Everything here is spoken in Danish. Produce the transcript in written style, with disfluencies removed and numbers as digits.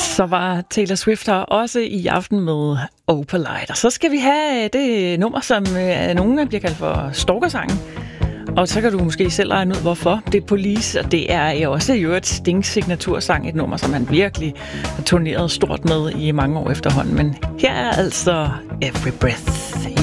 Så var Taylor Swift her også i aften med Opalite. Og så skal vi have det nummer, som nogen bliver kaldt for stalkersangen. Og så kan du måske selv regne ud, hvorfor. Det er Police, og det er også jo et Stings signatursang, et nummer, som han virkelig har turneret stort med i mange år efterhånden. Men her er altså Every Breath.